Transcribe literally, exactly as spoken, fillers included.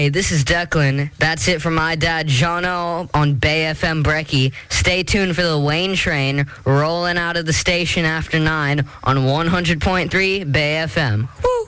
Hey, this is Declan. That's it from my dad, Jono, on Bay F M Brecky. Stay tuned for the Wayne train rolling out of the station after nine on one hundred point three Bay F M. Woo!